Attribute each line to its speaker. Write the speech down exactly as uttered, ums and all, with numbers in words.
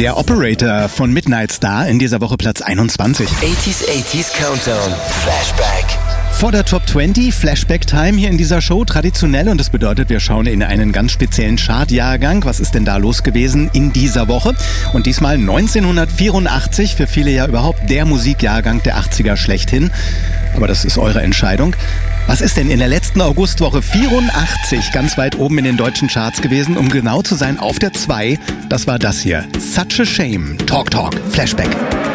Speaker 1: Der Operator von Midnight Star, in dieser Woche Platz einundzwanzig.
Speaker 2: achtziger, achtziger Countdown, Flashback.
Speaker 1: Vor der Top zwanzig, Flashback Time hier in dieser Show, traditionell, und das bedeutet, wir schauen in einen ganz speziellen Chartjahrgang. Was ist denn da los gewesen in dieser Woche? Und diesmal neunzehnhundertvierundachtzig, für viele ja überhaupt der Musikjahrgang der achtziger schlechthin. Aber das ist eure Entscheidung. Was ist denn in der letzten Augustwoche vierundachtzig ganz weit oben in den deutschen Charts gewesen? Um genau zu sein, auf der zwei, das war das hier. Such a Shame. Talk Talk, Flashback.